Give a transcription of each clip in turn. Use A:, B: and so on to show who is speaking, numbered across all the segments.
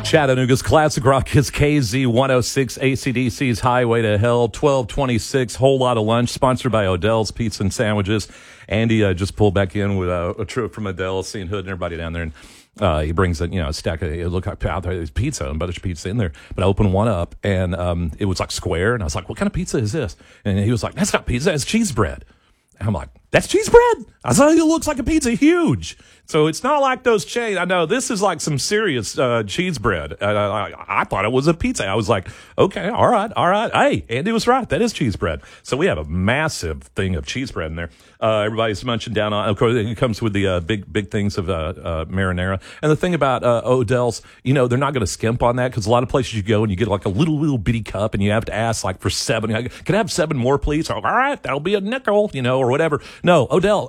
A: Chattanooga's classic rock is KZ106, AC/DC's Highway to Hell, 1226, Whole Lot of Lunch, sponsored by Odell's Pizza and Sandwiches. Andy just pulled back in with a trip from Odell's, seeing Hood and everybody down there, and he brings a stack of, it looked like out there's pizza and buttered pizza in there. But I opened one up, and it was like square, and I was like, what kind of pizza is this? And he was like, that's not pizza, that's cheese bread. And I'm like, that's cheese bread? I saw it looks like a pizza, huge. So it's not like those chains. I know this is like some serious cheese bread. I thought it was a pizza. I was like, okay, all right. Hey, Andy was right. That is cheese bread. So we have a massive thing of cheese bread in there. Everybody's munching down on. Of course, it comes with the big things of marinara. And the thing about Odell's, they're not going to skimp on that, because a lot of places you go and you get like a little bitty cup and you have to ask like for 7. Can I have 7 more, please? All right, that'll be a nickel, or whatever. No, Odell,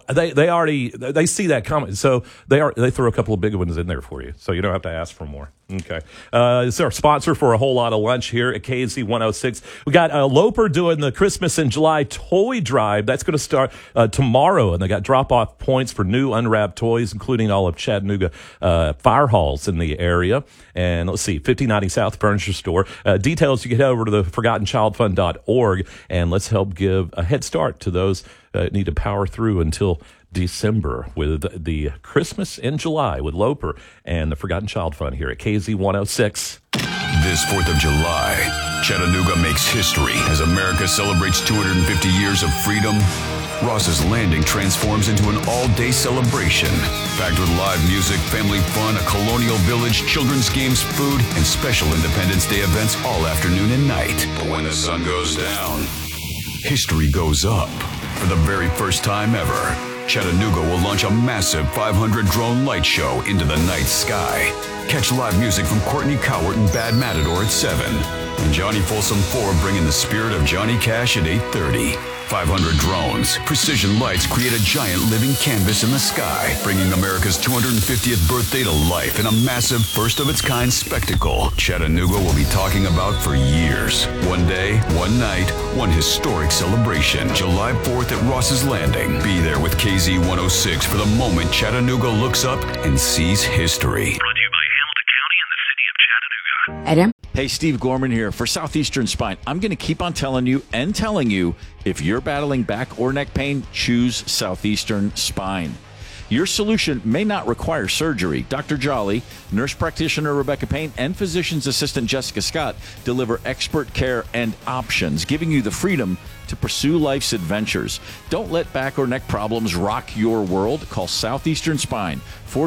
A: they see that coming, so they throw a couple of big ones in there for you, so you don't have to ask for more. Okay. It's our sponsor for a whole lot of lunch here at KZ106. We got Loper doing the Christmas in July toy drive. That's going to start tomorrow, and they got drop-off points for new unwrapped toys, including all of Chattanooga fire halls in the area. And let's see, 5090 South Furniture Store. Details, you can head over to the ForgottenChildFund.org, and let's help give a head start to those that need to power through until December with the Christmas in July with Loper and the Forgotten Child Fund here at KZ106.
B: This 4th of July, Chattanooga makes history as America celebrates 250 years of freedom. Ross's Landing transforms into an all-day celebration, packed with live music, family fun, a colonial village, children's games, food, and special Independence Day events all afternoon and night. But when the sun goes down, history goes up. For the very first time ever, Chattanooga will launch a massive 500 drone light show into the night sky. Catch live music from Courtney Cowart and Bad Matador at 7. And Johnny Folsom 4 bringing the spirit of Johnny Cash at 8:30. 500 drones, precision lights create a giant living canvas in the sky, bringing America's 250th birthday to life in a massive first-of-its-kind spectacle Chattanooga will be talking about for years. One day, one night, one historic celebration. July 4th at Ross's Landing. Be there with KZ106 for the moment Chattanooga looks up and sees history.
C: Brought to you by Hamilton County and the City of Chattanooga.
D: Hey, Steve Gorman here for Southeastern Spine. I'm going to keep on telling you, if you're battling back or neck pain, choose Southeastern Spine. Your solution may not require surgery. Dr. Jolly, nurse practitioner Rebecca Payne, and physician's assistant Jessica Scott deliver expert care and options, giving you the freedom to pursue life's adventures. Don't let back or neck problems rock your world. Call Southeastern Spine,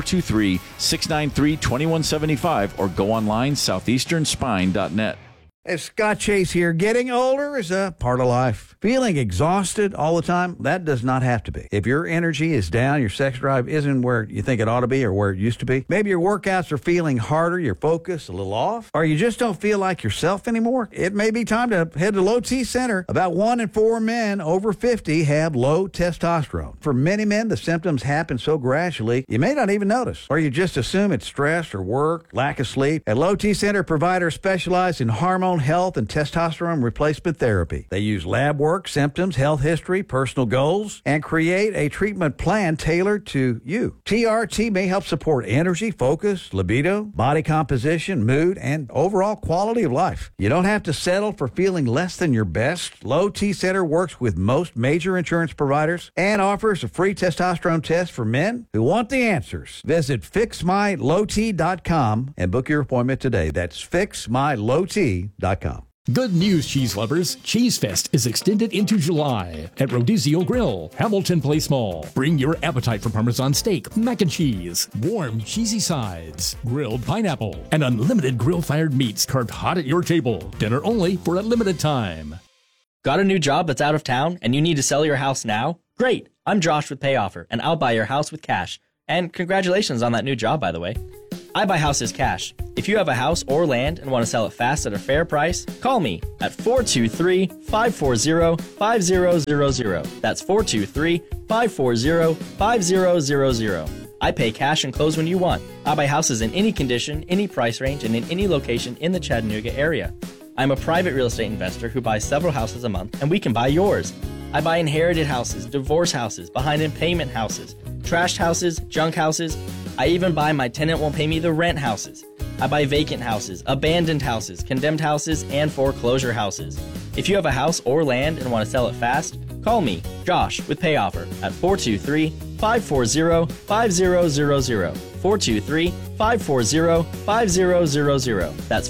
D: 423-693-2175, or go online, southeasternspine.net.
E: Hey, Scott Chase here. Getting older is a part of life. Feeling exhausted all the time, that does not have to be. If your energy is down, your sex drive isn't where you think it ought to be or where it used to be, maybe your workouts are feeling harder, your focus a little off, or you just don't feel like yourself anymore, it may be time to head to Low T Center. About 1 in 4 men over 50 have low testosterone. For many men, the symptoms happen so gradually, you may not even notice, or you just assume it's stress or work, lack of sleep. At Low T Center, providers specialize in hormone health and testosterone replacement therapy. They use lab work, symptoms, health history, personal goals, and create a treatment plan tailored to you. TRT may help support energy, focus, libido, body composition, mood, and overall quality of life. You don't have to settle for feeling less than your best. Low T Center works with most major insurance providers and offers a free testosterone test for men who want the answers. Visit fixmylowt.com and book your appointment today. That's fixmylowt.com.
F: Good news, cheese lovers. Cheese Fest is extended into July at Rodizio Grill, Hamilton Place Mall. Bring your appetite for Parmesan steak, mac and cheese, warm cheesy sides, grilled pineapple, and unlimited grill-fired meats carved hot at your table. Dinner only for a limited time.
G: Got a new job that's out of town and you need to sell your house now? Great! I'm Josh with PayOffer, and I'll buy your house with cash. And congratulations on that new job, by the way. I buy houses cash. If you have a house or land and want to sell it fast at a fair price, call me at 423-540-5000. That's 423-540-5000. I pay cash and close when you want. I buy houses in any condition, any price range, and in any location in the Chattanooga area. I'm a private real estate investor who buys several houses a month, and we can buy yours. I buy inherited houses, divorce houses, behind in payment houses, trashed houses, junk houses. I even buy my tenant won't pay me the rent houses. I buy vacant houses, abandoned houses, condemned houses, and foreclosure houses. If you have a house or land and want to sell it fast, call me, Josh, with PayOffer at 423-540-5000. 423-540-5000. That's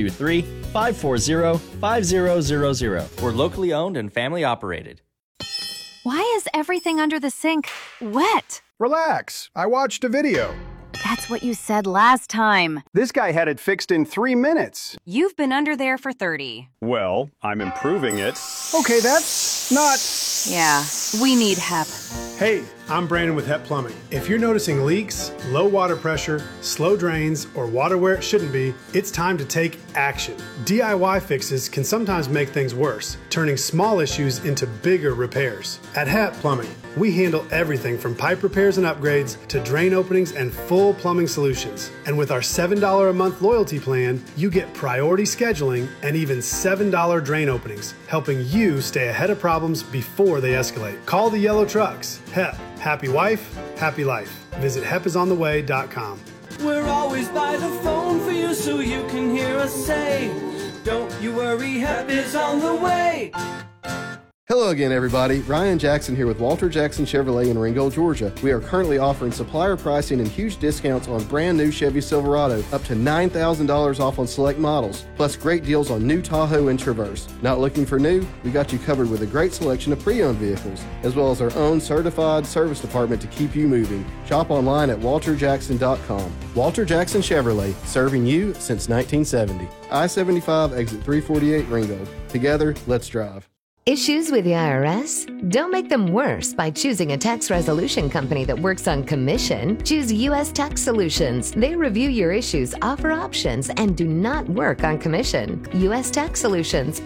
G: 423-540-5000. We're locally owned and family operated.
H: Why is everything under the sink wet?
I: Relax. I watched a video.
H: That's what you said last time.
I: This guy had it fixed in 3 minutes.
H: You've been under there for 30.
I: Well, I'm improving it. Okay, that's not...
H: Yeah, we need HEP.
J: Hey, I'm Brandon with HEP Plumbing. If you're noticing leaks, low water pressure, slow drains, or water where it shouldn't be, it's time to take action. DIY fixes can sometimes make things worse, turning small issues into bigger repairs. At HEP Plumbing, we handle everything from pipe repairs and upgrades to drain openings and full plumbing solutions. And with our $7 a month loyalty plan, you get priority scheduling and even $7 drain openings, helping you stay ahead of problems before they escalate. Call the yellow trucks. HEP. Happy wife, happy life. Visit hepisontheway.com.
K: We're always by the phone for you so you can hear us say, don't you worry, HEP is on the way.
L: Hello again, everybody. Ryan Jackson here with Walter Jackson Chevrolet in Ringgold, Georgia. We are currently offering supplier pricing and huge discounts on brand new Chevy Silverado, up to $9,000 off on select models, plus great deals on new Tahoe and Traverse. Not looking for new? We got you covered with a great selection of pre-owned vehicles, as well as our own certified service department to keep you moving. Shop online at walterjackson.com. Walter Jackson Chevrolet, serving you since 1970. I-75 exit 348 Ringgold. Together, let's drive.
M: Issues with the IRS? Don't make them worse by choosing a tax resolution company that works on commission. Choose U.S. Tax Solutions. They review your issues, offer options, and do not work on commission. U.S. Tax Solutions,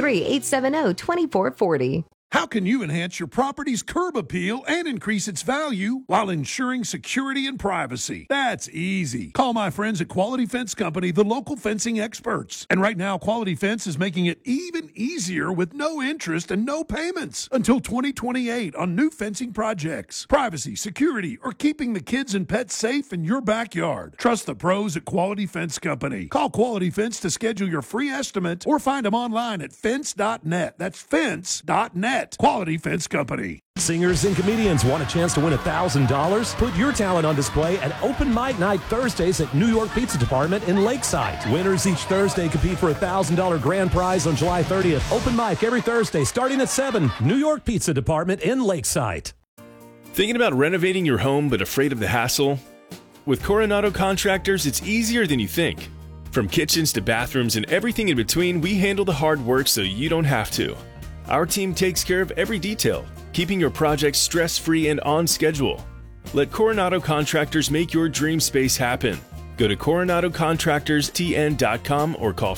M: 423-870-2440.
N: How can you enhance your property's curb appeal and increase its value while ensuring security and privacy? That's easy. Call my friends at Quality Fence Company, the local fencing experts. And right now, Quality Fence is making it even easier with no interest and no payments until 2028 on new fencing projects. Privacy, security, or keeping the kids and pets safe in your backyard. Trust the pros at Quality Fence Company. Call Quality Fence to schedule your free estimate or find them online at fence.net. That's fence.net. Quality Fence Company.
O: Singers and comedians want a chance to win $1,000? Put your talent on display at Open Mic Night Thursdays at New York Pizza Department in Lakeside. Winners each Thursday compete for a $1,000 grand prize on July 30th. Open mic every Thursday starting at 7. New York Pizza Department in Lakeside.
P: Thinking about renovating your home but afraid of the hassle? With Coronado Contractors, it's easier than you think. From kitchens to bathrooms and everything in between, we handle the hard work so you don't have to. Our team takes care of every detail, keeping your project stress-free and on schedule. Let Coronado Contractors make your dream space happen. Go to CoronadoContractorsTN.com or call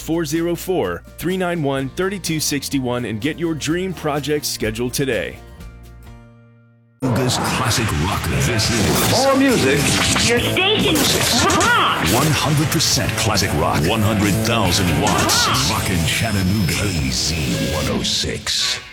P: 404-391-3261 and get your dream project scheduled today.
B: This classic rock. This is
C: more music. Your station rock.
B: 100% classic rock. 100,000 watts. Rockin' Chattanooga. KZ 106.